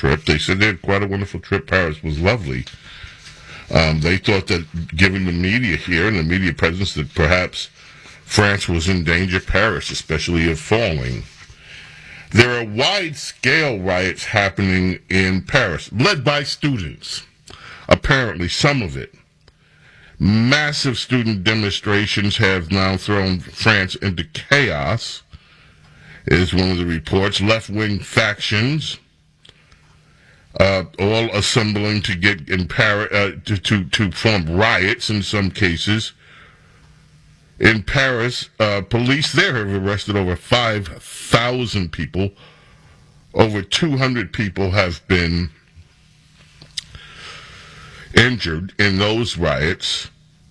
trip. They said they had quite a wonderful trip. Paris was lovely. They thought that given the media here and the media presence that perhaps France was in danger, Paris especially, of falling. There are wide-scale riots happening in Paris, led by students. Apparently, some of it. Massive student demonstrations have now thrown France into chaos, is one of the reports. Left-wing factions all assembling to get in Paris to form riots in some cases. In Paris, police there have arrested over 5,000 people. Over 200 people have been injured in those riots.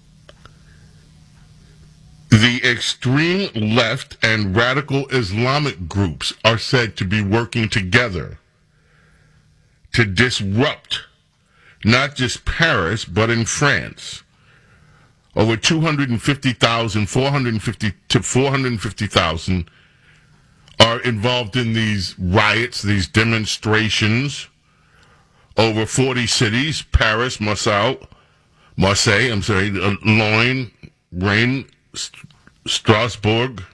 The extreme left and radical Islamic groups are said to be working together to disrupt not just Paris, but in France. Over 250,000, 450 to 450,000 are involved in these riots, these demonstrations over 40 cities: Paris, Marseille, Lyon, Rennes, Strasbourg.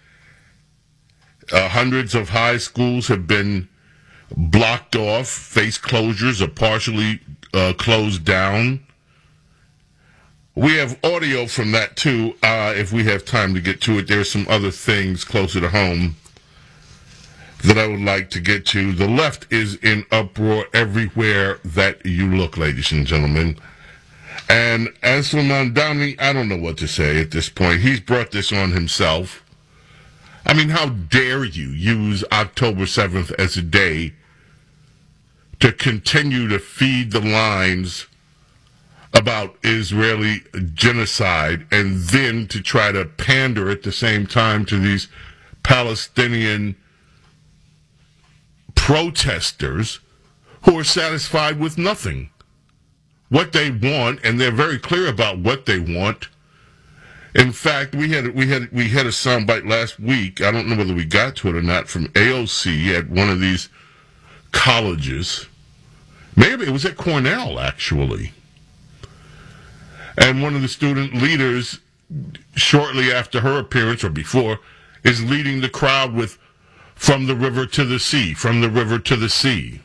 Hundreds of high schools have been blocked off, face closures are partially closed down. We have audio from that, too, if we have time to get to it. There are some other things closer to home that I would like to get to. The left is in uproar everywhere that you look, ladies and gentlemen. And as for Mamdani, I don't know what to say at this point. He's brought this on himself. I mean, how dare you use October 7th as a day to continue to feed the lines about Israeli genocide and then to try to pander at the same time to these Palestinian protesters who are satisfied with nothing. What they want, and they're very clear about what they want. In fact, we had a soundbite last week. I don't know whether we got to it or not, from AOC at one of these colleges. Maybe it was at Cornell, actually. And one of the student leaders, shortly after her appearance, or before, is leading the crowd with "From the river to the sea, from the river to the sea."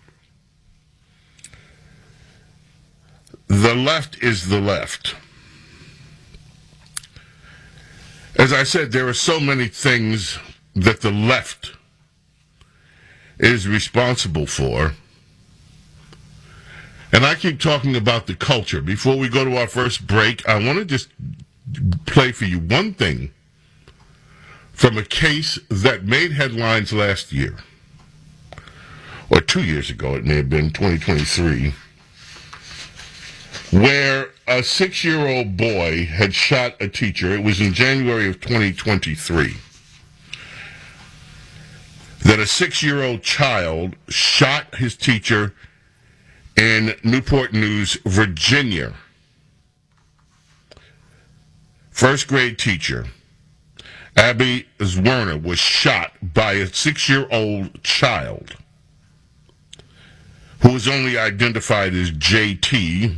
The left is the left. As I said, there are so many things that the left is responsible for. And I keep talking about the culture. Before we go to our first break, I want to just play for you one thing from a case that made headlines last year. Or 2 years ago, it may have been 2023. Where a 6-year-old boy had shot a teacher. It was in January of 2023. That a 6-year-old child shot his teacher in Newport News, Virginia. First grade teacher, Abby Zwerner, was shot by a 6-year-old child who was only identified as JT.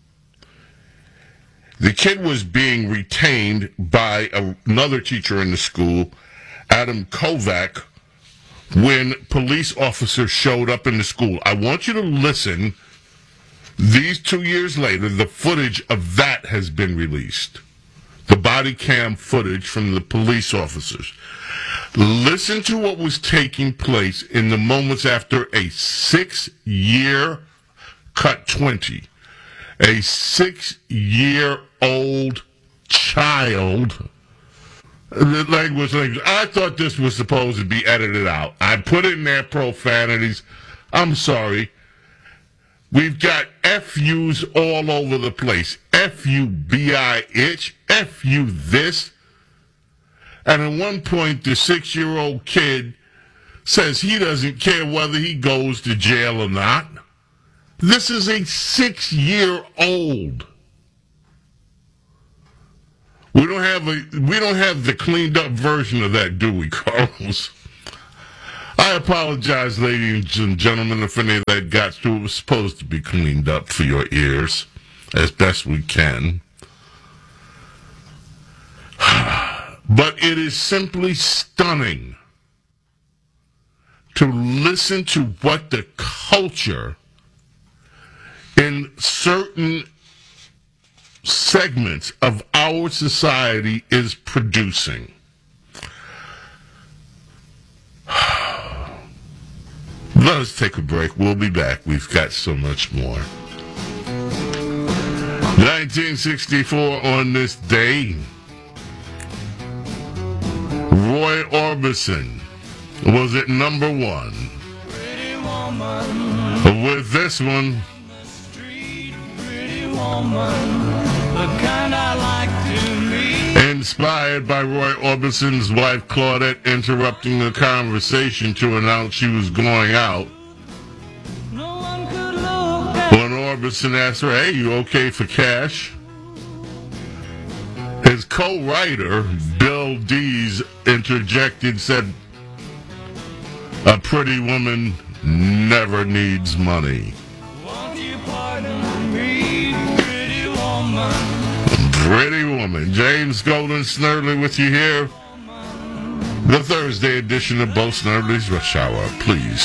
The kid was being retained by another teacher in the school, Adam Kovac, when police officers showed up in the school. I want you to listen. These 2 years later, the footage of that has been released. The body cam footage from the police officers. Listen to what was taking place in the moments after a 6-year, cut 20, a 6-year-old child. The language. I thought this was supposed to be edited out. I put in there profanities. I'm sorry. We've got FUs all over the place. F-U-B-I-H, F-U this. And at one point, the 6-year-old kid says he doesn't care whether he goes to jail or not. This is a 6-year-old. We don't have the cleaned up version of that, do we, Carlos? I apologize, ladies and gentlemen, if any of that got through. It was supposed to be cleaned up for your ears as best we can. But it is simply stunning to listen to what the culture in certain segments of our society is producing. Let us take a break. We'll be back. We've got so much more. 1964 on this day, Roy Orbison was at number one with this one. Inspired by Roy Orbison's wife Claudette interrupting a conversation to announce she was going out. When Orbison asked her, "Hey, you okay for cash?" His co-writer, Bill Dees, interjected, said, "A pretty woman never needs money." Pretty woman. James Golden Snerdley with you here. The Thursday edition of Bo Snerdley's Rush Hour. Please